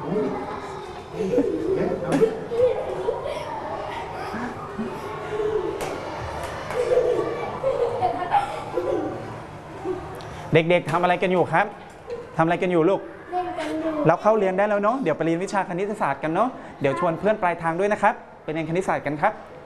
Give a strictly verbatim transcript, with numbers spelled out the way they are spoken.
เด็กๆทำอะไรกันอยู่ครับทำอะไรกันอยู่ลูกเราเข้าเรียนได้แล้วเนาะเดี๋ยวไปเรียนวิชาคณิตศาสตร์กันเนาะเดี๋ยวชวนเพื่อนปลายทางด้วยนะครับไปเรียนคณิตศาสตร์กันครับ